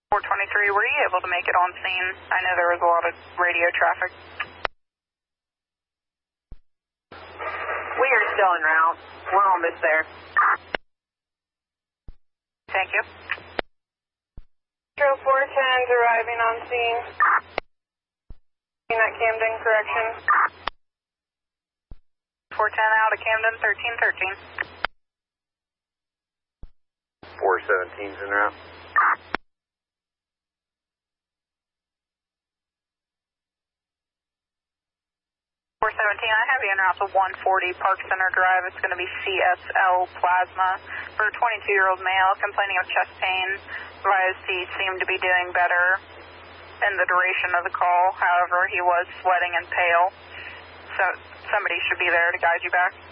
423, were you able to make it on scene? I know there was a lot of radio traffic. We are still en route. We're almost there. Thank you. 0410 arriving on scene. At Camden, correction. 410 out of Camden, 1313. 417's en route. I have you en route to 140 Park Center Drive. It's going to be CSL Plasma for a 22-year-old male complaining of chest pain. Advised he seemed to be doing better in the duration of the call. However, he was sweating and pale. So somebody should be there to guide you back.